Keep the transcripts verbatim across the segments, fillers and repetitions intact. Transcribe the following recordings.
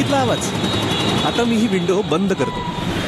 बघितला आवाज? आता मी ही विंडो बंद करतो.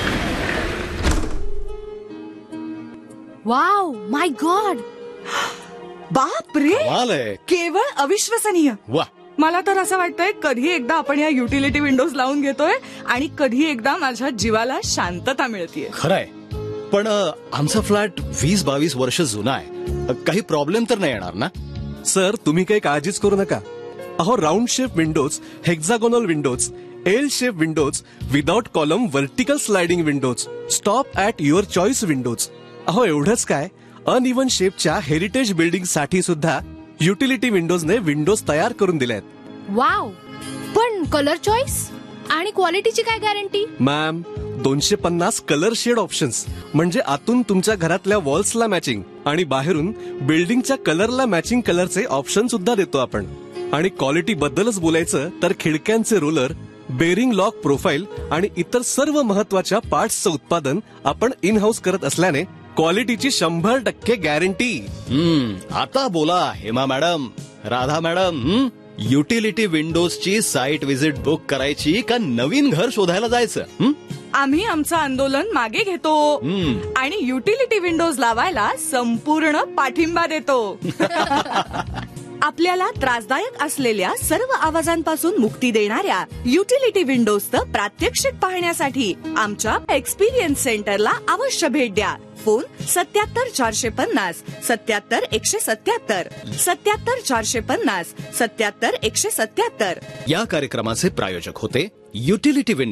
वाव, माय गॉड, बाप रे, कमाल आहे. केवळ अविश्वसनीय. वा, मला तर असं वाटतंय कधी एकदा आपण या युटिलिटी विंडोज लावून घेतोय आणि कधी एकदा माझ्या जीवाला शांतता मिळतीये. खरंय. पण अ, आमचा फ्लॅट वीस बावीस वर्ष जुना आहे. काही प्रॉब्लेम तर नाही येणार ना? सर, तुम्ही काही काळजीच करू नका. अहो, round shape Windows, hexagonal Windows, L shape Windows, without column vertical sliding Windows, stop at your choice Windows. अहो, एवढंच काय, अनइव्हन शेपच्या हेरिटेज बिल्डिंग साठी सुद्धा युटिलिटी विंडोजने विंडोज तयार करून दिल्यात. वाव. पण कलर चॉईस आणि क्वालिटीची काय गॅरंटी? मॅम, दोनशे पन्नास कलर शेड ऑप्शन्स, म्हणजे आतून तुमच्या घरातल्या वॉल्सला मॅचिंग आणि बाहेरून बिल्डिंगच्या कलरला मॅचिंग कलरचे ऑप्शन सुद्धा देतो आपण. आणि क्वालिटी बद्दलच बोलायचं तर खिडक्यांचे रोलर, बेरिंग लॉक प्रोफाईल आणि इतर सर्व महत्वाच्या पार्ट्सचं उत्पादन आपण इन हाऊस करत असल्याने क्वालिटीची शंभर टक्के गॅरंटी. हम्म, आता बोला हेमा मॅडम, राधा मॅडम. हं? युटिलिटी विंडोजची साईट व्हिजिट बुक करायची का नवीन घर शोधायला जायचं? हं? आम्ही आमचं आंदोलन मागे घेतो हम्म. आणि युटिलिटी विंडोज लावायला संपूर्ण पाठिंबा देतो. आपल्याला त्रासदायक असलेल्या सर्व आवाजांपासून मुक्ती देणाऱ्या युटिलिटी विंडोजचं प्रात्यक्षिक पाहण्यासाठी आमच्या एक्सपिरियन्स सेंटरला अवश्य भेट द्या. फोन सत्याहत्तर चारशे पन्नास सत्याहत्तर एकशे सत्याहत्तर सत्याहत्तर चारशे पन्नास सत्याहत्तर एकशे सत्याहत्तर. या कार्यक्रमाचे प्रायोजक होते युटिलिटी विंडोज.